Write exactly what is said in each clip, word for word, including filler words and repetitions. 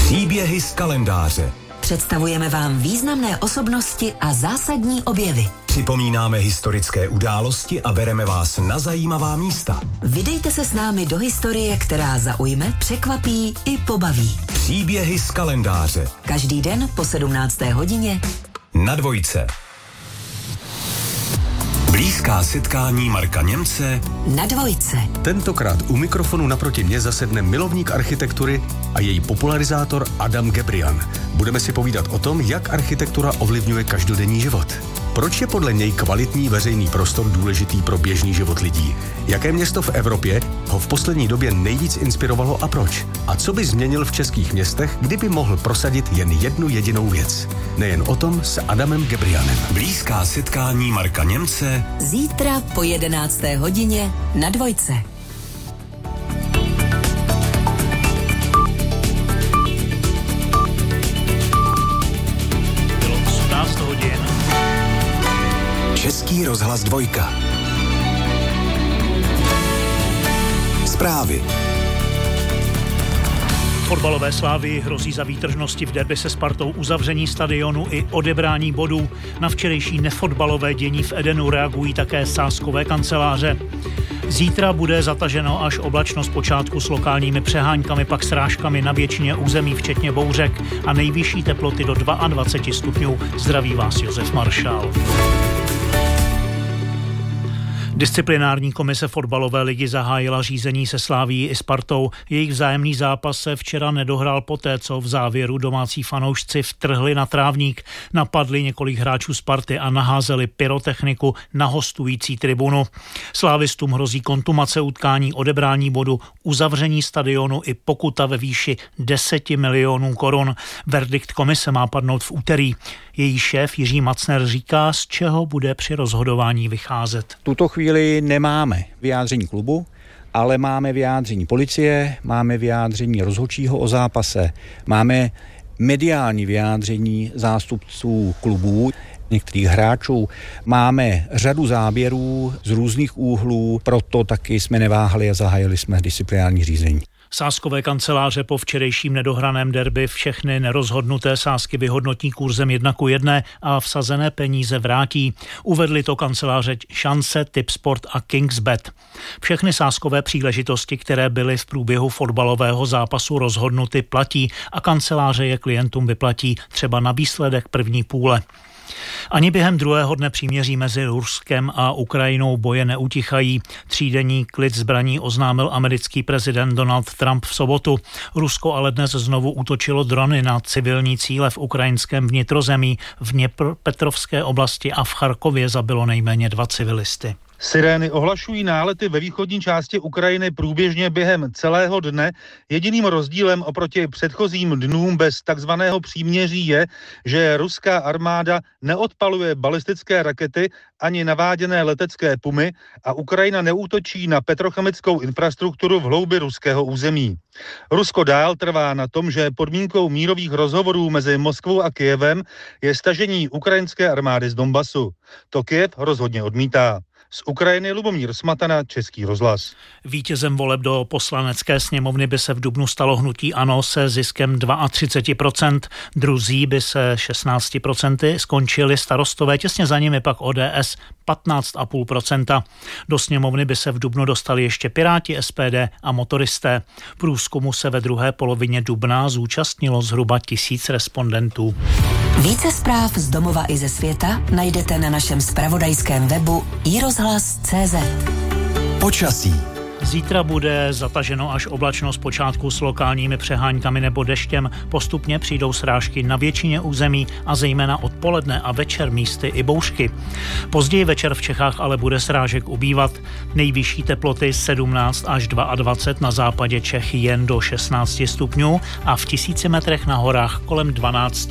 Příběhy z kalendáře. Představujeme vám významné osobnosti a zásadní objevy. Připomínáme historické události a bereme vás na zajímavá místa. Vydejte se s námi do historie, která zaujme, překvapí i pobaví. Příběhy z kalendáře. Každý den po sedmnácté hodině Na Dvojce. Blízká setkání Marka Němce Na Dvojce. Tentokrát u mikrofonu naproti mě zasedne milovník architektury a její popularizátor Adam Gebrian. Budeme si povídat o tom, jak architektura ovlivňuje každodenní život. Proč je podle něj kvalitní veřejný prostor důležitý pro běžný život lidí? Jaké město v Evropě ho v poslední době nejvíc inspirovalo a proč? A co by změnil v českých městech, kdyby mohl prosadit jen jednu jedinou věc? Nejen o tom s Adamem Gebrianem. Blízká setkání Marka Němce Zítra po jedenácté hodině Na Dvojce. Český rozhlas dvojka. Zprávy. Fotbalové Slávii hrozí za výtržnosti v derby se Spartou uzavření stadionu i odebrání bodů. Na včerejší nefotbalové dění v Edenu reagují také sázkové kanceláře. Zítra bude zataženo až oblačno zpočátku s lokálními přeháňkami, pak srážkami na většině území, včetně bouřek a nejvyšší teploty do dvacet dva stupňů. Zdraví vás Josef Maršál. Disciplinární komise fotbalové ligy zahájila řízení se Slavií i Spartou. Jejich vzájemný zápas se včera nedohrál poté, co v závěru domácí fanoušci vtrhli na trávník, napadli několik hráčů Sparty a naházeli pyrotechniku na hostující tribunu. Slávistům hrozí kontumace utkání, odebrání bodu, uzavření stadionu i pokuta ve výši deset milionů korun. Verdikt komise má padnout v úterý. Její šéf Jiří Macner říká, z čeho bude při rozhodování vycházet. Tuto chvíli nemáme vyjádření klubu, ale máme vyjádření policie, máme vyjádření rozhodčího o zápase, máme mediální vyjádření zástupců klubů, některých hráčů, máme řadu záběrů z různých úhlů, proto taky jsme neváhali a zahájili jsme disciplinární řízení. Sázkové kanceláře po včerejším nedohraném derby všechny nerozhodnuté sázky vyhodnotí kurzem jedna ku jedné a vsazené peníze vrátí. Uvedli to kanceláře Šance, Tipsport a Kingsbet. Všechny sázkové příležitosti, které byly v průběhu fotbalového zápasu rozhodnuty, platí a kanceláře je klientům vyplatí třeba na výsledek první půle. Ani během druhého dne příměří mezi Ruskem a Ukrajinou boje neutichají. Třídenní klid zbraní oznámil americký prezident Donald Trump v sobotu. Rusko ale dnes znovu útočilo drony na civilní cíle v ukrajinském vnitrozemí. V Dněpropetrovské oblasti a v Charkově zabilo nejméně dva civilisty. Sirény ohlašují nálety ve východní části Ukrajiny průběžně během celého dne. Jediným rozdílem oproti předchozím dnům bez takzvaného příměří je, že ruská armáda neodpaluje balistické rakety ani naváděné letecké pumy a Ukrajina neútočí na petrochemickou infrastrukturu v hloubi ruského území. Rusko dál trvá na tom, že podmínkou mírových rozhovorů mezi Moskvou a Kyjevem je stažení ukrajinské armády z Donbasu. To Kyjev rozhodně odmítá. Z Ukrajiny Lubomír Smatana, Český rozhlas. Vítězem voleb do poslanecké sněmovny by se v dubnu stalo hnutí ANO se ziskem třicet dva procent. Druzí by se šestnáct procent skončili starostové, těsně za nimi pak O D S patnáct celá pět procenta. Do sněmovny by se v dubnu dostali ještě Piráti, S P D a motoristé. Průzkumu se ve druhé polovině dubna zúčastnilo zhruba tisíc respondentů. Více zpráv z domova i ze světa najdete na našem zpravodajském webu i rozhlas tečka cé zet. Počasí. Zítra bude zataženo až oblačno zpočátku s lokálními přeháňkami nebo deštěm. Postupně přijdou srážky na většině území a zejména odpoledne a večer místy i bouřky. Později večer v Čechách ale bude srážek ubývat. Nejvyšší teploty sedmnáct až dvacet dva, na západě Čech jen do šestnáct stupňů a v tisíci metrech na horách kolem dvanáct.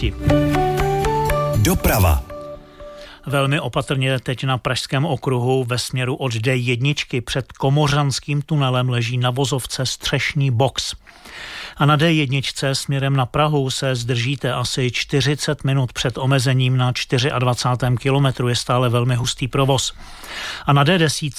Doprava. Velmi opatrně teď na Pražském okruhu ve směru od D jedna před Komořanským tunelem leží na vozovce střešní box. A na D jedna směrem na Prahu se zdržíte asi čtyřicet minut před omezením na dvacátém čtvrtém kilometru, je stále velmi hustý provoz. A na D deset